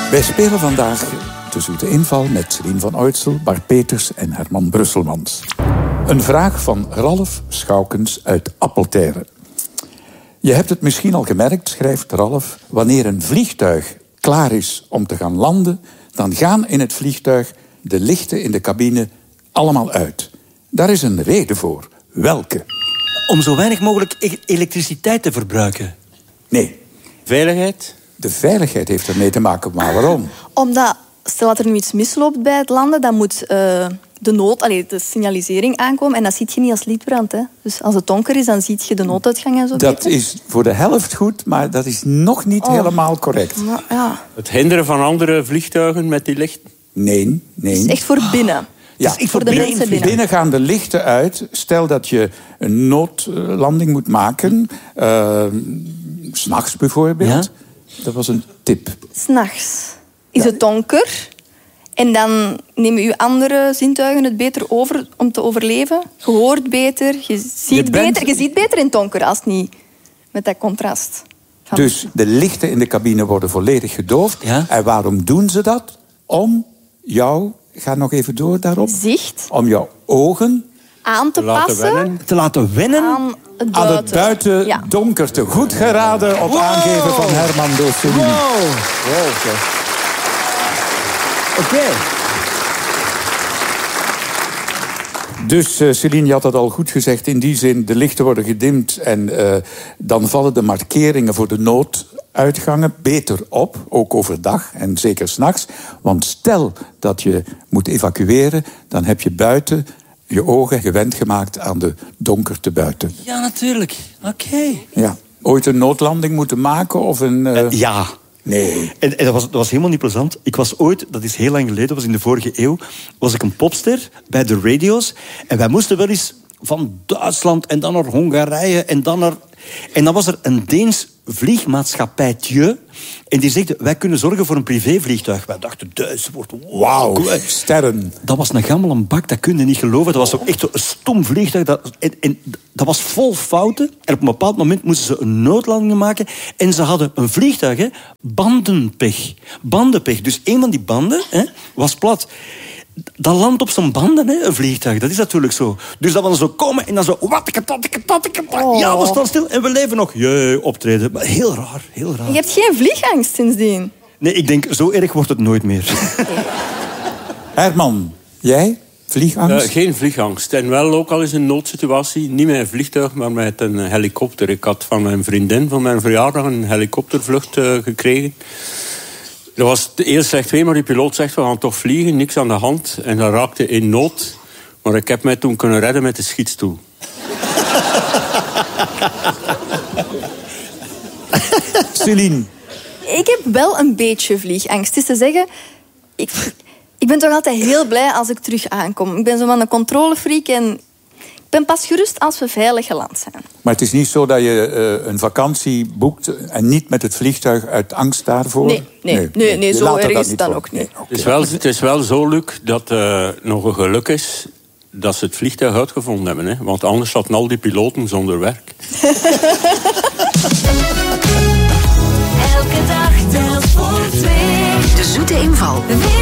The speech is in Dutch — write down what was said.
Wij spelen vandaag de zoete inval met Celine van Oitsel, Bart Peters en Herman Brusselmans. Een vraag van Ralf Schoukens uit Appeltern. Je hebt het misschien al gemerkt, schrijft Ralf, wanneer een vliegtuig klaar is om te gaan landen, dan gaan in het vliegtuig de lichten in de cabine allemaal uit. Daar is een reden voor. Welke? Om zo weinig mogelijk elektriciteit te verbruiken. Nee. Veiligheid? De veiligheid heeft ermee te maken, maar waarom? Omdat, stel dat er nu iets misloopt bij het landen, dan moet de signalisering aankomen. En dat ziet je niet als lichtbrand. Hè. Dus als het donker is, dan zie je de nooduitgang en zo. Dat is voor de helft goed, maar dat is nog niet helemaal correct. Maar, ja. Het hinderen van andere vliegtuigen met die lichten? Nee. Het is echt voor binnen. Ja, echt voor de mensen binnen. Binnen gaan de lichten uit. Stel dat je een noodlanding moet maken. 's Nachts bijvoorbeeld. Ja? Dat was een tip. 's Nachts is het donker. En dan nemen uw andere zintuigen het beter over om te overleven. Je hoort beter, je ziet beter in het donker als het niet met dat contrast. Dus de lichten in de cabine worden volledig gedoofd. Ja? En waarom doen ze dat? Om jou, ga nog even door daarop. Zicht. Om jouw ogen aan te passen. Te laten wennen aan het buiten donkerte. Goed geraden op aangeven van Herman door Celine. Wow. Oké. Dus Celine, je had dat al goed gezegd. In die zin, de lichten worden gedimd en dan vallen de markeringen voor de nooduitgangen beter op. Ook overdag en zeker 's nachts. Want stel dat je moet evacueren, dan heb je buiten je ogen gewend gemaakt aan de donkerte buiten. Ja, natuurlijk. Oké. Ja. Ooit een noodlanding moeten maken of een... Ja. Nee. En dat was helemaal niet plezant. Ik was ooit, dat is heel lang geleden, was in de vorige eeuw, was ik een popster bij de radio's. En wij moesten wel eens van Duitsland en dan naar Hongarije en dan naar... En dan was er een Deens vliegmaatschappijtje. En die zegt, wij kunnen zorgen voor een privévliegtuig. Wij dachten, Duits wordt... Wauw, sterren. Dat was een gammele bak, dat kun je niet geloven. Dat was ook echt een stom vliegtuig. Dat was vol fouten. En op een bepaald moment moesten ze een noodlanding maken. En ze hadden een vliegtuig, hè, bandenpech. Dus een van die banden was plat. Dat landt op zijn banden, hè, een vliegtuig. Dat is natuurlijk zo. Dus dat we dan zo komen en dan zo... Ja, we staan stil en we leven nog. Jee, optreden. Maar heel raar. Je hebt geen vliegangst sindsdien? Nee, ik denk, zo erg wordt het nooit meer. Herman, jij? Vliegangst? Geen vliegangst. En wel ook al eens een noodsituatie. Niet met een vliegtuig, maar met een helikopter. Ik had van mijn vriendin, van mijn verjaardag, een helikoptervlucht gekregen. Dat was heel slecht weer, maar die piloot zegt, we gaan toch vliegen, niks aan de hand. En dat raakte in nood. Maar ik heb mij toen kunnen redden met de schietstoel. Celine? Ik heb wel een beetje vliegangst. Het is te zeggen, ik ben toch altijd heel blij als ik terug aankom. Ik ben zo van een controlefreak en ik ben pas gerust als we veilig geland zijn. Maar het is niet zo dat je een vakantie boekt en niet met het vliegtuig uit angst daarvoor? Nee, zo erg is het dan ook niet. Nee, okay. Het is wel zo, Luc, dat nog een geluk is dat ze het vliegtuig uitgevonden hebben. Hè? Want anders zaten al die piloten zonder werk. Elke dag telt voor twee. De zoete inval.